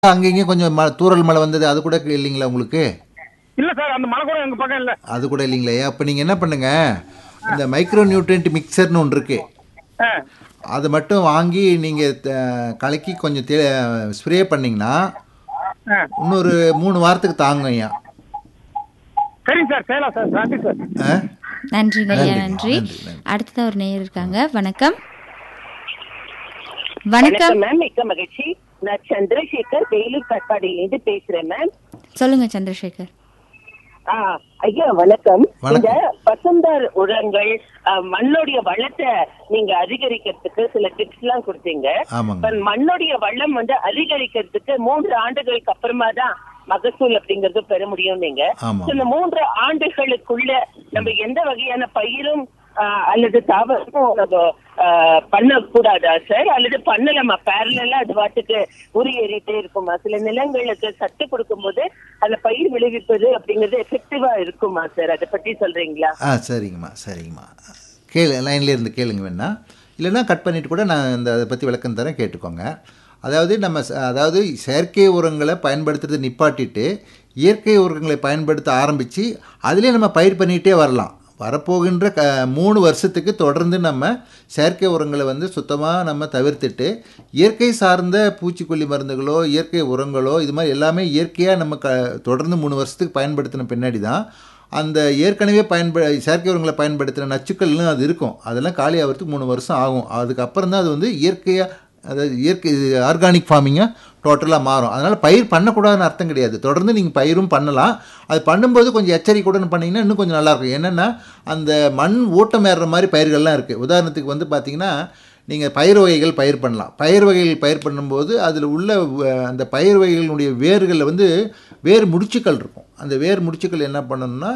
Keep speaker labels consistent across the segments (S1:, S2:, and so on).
S1: அங்க இங்கேயும் கொஞ்சம் தூறல் மழை வந்தது, அது கூட இல்லைங்களா உங்களுக்கு?
S2: இல்ல சார், அந்த மலை கூட எங்க பக்கம் இல்ல.
S1: அது கூட இல்லைங்களா? அப்போ நீங்கள் என்ன பண்ணுங்க, இந்த மைக்ரோ நியூட்ரியன்ட் மிக்சர்னு ஒன்று இருக்கு,
S2: ஆ,
S1: அதை மட்டும் வாங்கி நீங்கள் கலக்கி கொஞ்சம் ஸ்ப்ரே பண்ணிங்கன்னா
S2: ஆ.
S1: இன்னொரு 3 வாரத்துக்கு தாங்க ஐயா.
S2: சரிங்க சார், செய்யலாம் சார். நன்றி சார்.
S1: ஆ?
S3: நன்றிங்க ஐயா,
S1: நன்றிங்க,
S3: நன்றி.
S1: நன்றி, நன்றி.
S3: அடுத்ததா ஒரு நேயர் இருக்காங்க. வணக்கம். வணக்கம்
S4: மேம், மிக்க மகிழ்ச்சி. நான் சந்திரசேகர் வேலூர் கட்பாடியிலிருந்து பேசுறேன் மேம்.
S3: சொல்லுங்க சந்திரசேகர்.
S4: ஐயா வணக்கம்.
S1: வணக்கம்.
S4: இந்த பசுந்தார் உரங்கள் மண்ணுடைய வளத்தை நீங்க அதிகரிக்கிறதுக்கு சில டிப்ஸ் எல்லாம் கொடுத்தீங்க.
S1: ஆமாங்க.
S4: இப்ப மண்ணுடைய வளம் அதிகரிக்கிறதுக்கு 3 ஆண்டுகளுக்கு அப்புறமா தான் மகசூல் அப்படிங்கறது பெற முடியும். நீங்க
S1: ஆமா.
S4: இந்த 3 ஆண்டுகளுக்குள்ள நம்ம எந்த வகையான பயிரும் அல்லது தாவரமும் பண்ணக்கூடாதா சார், அல்லது பண்ணலாமா? பேரலா அது பாட்டுக்கு உரியேறிட்டே இருக்குமா? சில நிலங்களுக்கு சத்து கொடுக்கும் போது அந்த பயிர் விளைவிப்பது அப்படிங்கிறது எஃபெக்டிவா இருக்குமா சார்? அதை பற்றி சொல்றீங்களா?
S1: சரிங்கம்மா, சரிங்கம்மா. லைன்லேயே இருந்து கேளுங்க வேணா, இல்லைன்னா கட் பண்ணிவிட்டு கூட நான் அதை பற்றி விளக்கம் தரேன், கேட்டுக்கோங்க. அதாவது செயற்கை உரங்களை பயன்படுத்துறது நிப்பாட்டிட்டு இயற்கை உரங்களை பயன்படுத்த ஆரம்பித்து அதிலே நம்ம பயிர் பண்ணிகிட்டே வரலாம். வரப்போகின்ற 3 வருஷத்துக்கு தொடர்ந்து நம்ம செயற்கை உரங்களை சுத்தமாக நம்ம தவிர்த்துட்டு இயற்கை சார்ந்த பூச்சிக்கொல்லி மருந்துகளோ இயற்கை உரங்களோ இது மாதிரி எல்லாமே இயற்கையாக நம்ம தொடர்ந்து 3 வருஷத்துக்கு பயன்படுத்தின பின்னாடி தான் அந்த ஏற்கனவே செயற்கை உரங்களை பயன்படுத்தின நச்சுக்கள்னு அது இருக்கும், அதெல்லாம் காலி ஆகிறதுக்கு 3 வருஷம் ஆகும். அதுக்கப்புறம் தான் அது இயற்கையாக, அதாவது இயற்கை ஆர்கானிக் ஃபார்மிங்காக டோட்டலாக மாறும். அதனால் பயிர் பண்ணக்கூடாதுன்னு அர்த்தம் கிடையாது, தொடர்ந்து நீங்கள் பயிரும் பண்ணலாம். அது பண்ணும்போது கொஞ்சம் எச்சரிக்கையுடன் பண்ணிங்கன்னா இன்னும் கொஞ்சம் நல்லாயிருக்கும். என்னென்னா அந்த மண் ஊட்டம் ஏறுற மாதிரி பயிர்கள்லாம் இருக்குது. உதாரணத்துக்கு பார்த்தீங்கன்னா நீங்கள் பயிர் வகைகள் பயிர் பண்ணலாம். பயிர் வகைகள் பயிர் பண்ணும்போது அதில் உள்ள அந்த பயிர் வகைகளுடைய வேர்களில் வேர் முடிச்சுக்கள் இருக்கும். அந்த வேர் முடிச்சுக்கள் என்ன பண்ணணும்னா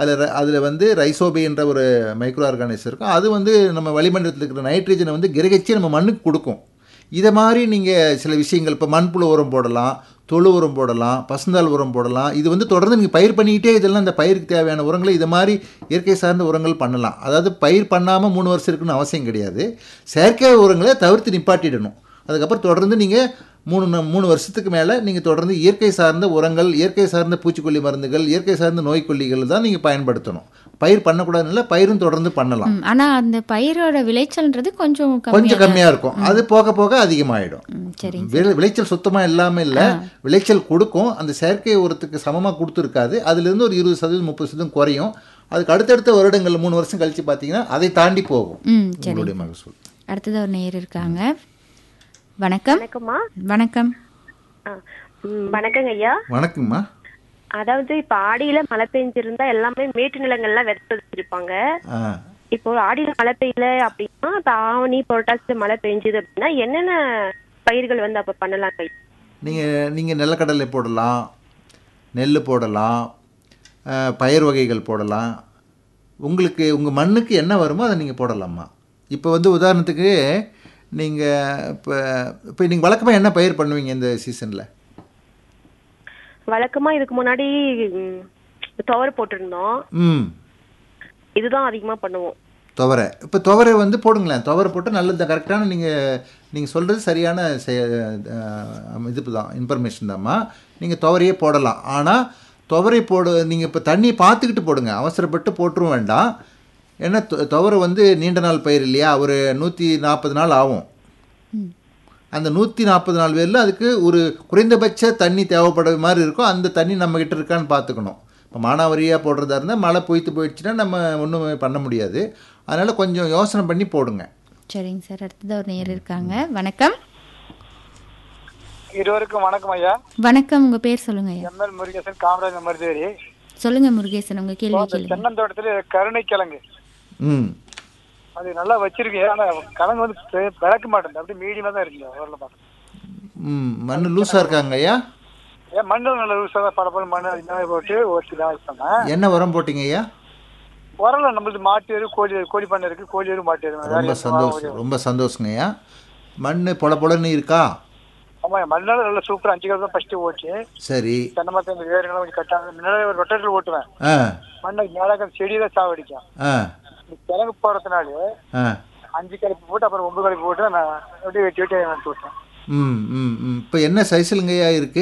S1: அதில் ரைசோபி என்ற ஒரு மைக்ரோ ஆர்கானிசம் இருக்கும். அது நம்ம வளிமண்டலத்தில் இருக்கிற நைட்ரஜனை கிரகிச்சு நம்ம மண்ணுக்கு கொடுக்கும். இதை மாதிரி நீங்கள் சில விஷயங்கள், இப்போ மண்புழு உரம் போடலாம், தொழு உரம் போடலாம், பசுந்தாள் உரம் போடலாம். இது தொடர்ந்து நீங்கள் பயிர் பண்ணிக்கிட்டே இதெல்லாம் இந்த பயிருக்கு தேவையான உரங்களை இது மாதிரி இயற்கை சார்ந்த உரங்கள் பண்ணலாம். அதாவது பயிர் பண்ணாமல் 3 வருஷம் இருக்குன்னு அவசியம் கிடையாது. செயற்கை உரங்களை தவிர்த்து நிப்பாட்டிடணும். அதுக்கப்புறம் தொடர்ந்து நீங்கள் 3 வருஷத்துக்கு மேலே நீங்கள் தொடர்ந்து இயற்கை சார்ந்த உரங்கள், இயற்கை சார்ந்த பூச்சிக்கொல்லி மருந்துகள், இயற்கை சார்ந்த நோய்க்கொல்லிகள் தான் நீங்கள் பயன்படுத்தணும். பயிர் பண்ணக்கூடாதுன்னு இல்லை, பயிரும் தொடர்ந்து பண்ணலாம்.
S3: ஆனால் அந்த பயிரோட விளைச்சல்ன்றது கொஞ்சம்
S1: கம்மியாக இருக்கும். அது போக போக அதிகமாகிடும்.
S3: சரிங்க.
S1: விளைச்சல் சுத்தமாக இல்லாமல் இல்லை, விளைச்சல் கொடுக்கும். அந்த செயற்கை உரத்துக்கு சமமாக கொடுத்துருக்காது. அதுலேருந்து ஒரு 20% 30% குறையும். அதுக்கு அடுத்தடுத்த வருடங்கள் 3 வருஷம் கழித்து பார்த்தீங்கன்னா அதை தாண்டி போகும் உங்களுடைய மகசூல்.
S3: அடுத்தது ஒரு நேயர் இருக்காங்க. வணக்கம்.
S5: வணக்கம்மா.
S3: வணக்கம்.
S5: வணக்கங்க ஐயா.
S1: வணக்கம்மா.
S5: அதாவது இப்ப ஆடியில மழை பெஞ்சிருந்தா எல்லாமே மேட்டு நிலங்கள்லாம் விதைச்சு வச்சிருப்பாங்க. இப்போ ஆடியில மழை பெய்யல அப்படின்னா, இப்ப ஆவணி புரட்டாசி மழை பெஞ்சுது அப்படின்னா என்னென்ன பயிர்கள் அப்ப பண்ணலாம்?
S1: நீங்கள் நிலக்கடலை போடலாம், நெல் போடலாம், பயிர் வகைகள் போடலாம். உங்கள் மண்ணுக்கு என்ன வருமோ அதை நீங்கள் போடலாமா. இப்போ உதாரணத்துக்கு நீங்கள் இப்போ நீங்கள் வழக்கமாக என்ன பயிர் பண்ணுவீங்க இந்த சீசனில்?
S5: வழக்கமா இதுக்கு முன்னாடி துவரை போட்டிருந்தோம். இதுதான் அதிகமா பண்ணுவோம்.
S1: துவரை. இப்போ துவரை போடுங்களேன். துவரை போட்டு நல்ல கரெக்டான நீங்கள் சொல்கிறது சரியான இது தான், இன்ஃபர்மேஷன் தான்மா. நீங்கள் துவரையே போடலாம். ஆனால் துவரை நீங்கள் இப்போ தண்ணியை பார்த்துக்கிட்டு போடுங்க, அவசரப்பட்டு போட்டுரும் வேண்டாம். ஏன்னா துவரை நீண்ட நாள் பயிர் இல்லையா, ஒரு 140 நாள் ஆகும். அந்த 140 நாள் வேரில் அதுக்கு ஒரு குறைந்தபட்ச தண்ணி தேவைப்படுற மாதிரி இருக்கும். அந்த தண்ணி நம்மக்கிட்ட இருக்கான்னு பார்த்துக்கணும். இப்போ மானாவரியாக போடுறதா இருந்தால் மழை பொய்த்து போயிடுச்சுன்னா நம்ம ஒன்றும் பண்ண முடியாது. அதனால் கொஞ்சம் யோசனை பண்ணி போடுங்க.
S3: சரிங்க சார். அடுத்தது ஒரு நேயர் இருக்காங்க. வணக்கம்.
S2: இருவருக்கும் வணக்கம் ஐயா.
S3: வணக்கம். உங்கள் பேர் சொல்லுங்க ஐயா.
S2: எம்எல் முருகேசன், காமராஜ் மருதேரி.
S3: சொல்லுங்க முருகேசன், உங்கள் கேள்வி கேளுங்க.
S2: தென்னந்தோட்டத்தில் கருணைக்கிழங்கு அது நல்லா வச்சிருக்கேன். ஆனால் கிழங்கு பிறக்க மாட்டேங்குது, அப்படியே மீடியமாக தான் இருக்குங்க. ஊரில் பார்த்து
S1: மண் லூஸாக இருக்காங்க ஐயா.
S2: ஏன் மண்ணு நல்ல லூஸாக தான் பல மண் இந்த மாதிரி போட்டு ஓட்டி தான் இருப்பாங்க.
S1: என்ன உரம் போட்டிங்க ஐயா?
S2: உரம்ல நம்மளுக்கு மாட்டு எரு, கோழி பண்ணை இருக்குது. கோழி எரு, மாட்டு எரு.
S1: ரொம்ப சந்தோஷம், ரொம்ப சந்தோஷங்க ஐயா. மண் பொலன்னு இருக்கா?
S2: ஆமாம், மண்ணால நல்லா சூப்பராக 5 கிலோ தான் ஃபஸ்ட்டு ஓட்டி.
S1: சரி.
S2: தென்னை மரத்தை வேறுங்களாம் கொஞ்சம் கட்டாங்க. முன்னாடி ஒரு ரொட்டேட்டர் ஓட்டுவேன். மண்ணை மேலே செடியை தான் சாவடிக்கும். கிழங்கு போடுறதுனால 5 கலப்பு போட்டு அப்புறம் 9 கலப்பு போட்டு நான் வெட்டி வெட்டி நட்டு விட்டேன்.
S1: ம் ம் ம் இப்போ என்ன சைஸ்லுங்கய்யா இருக்குது?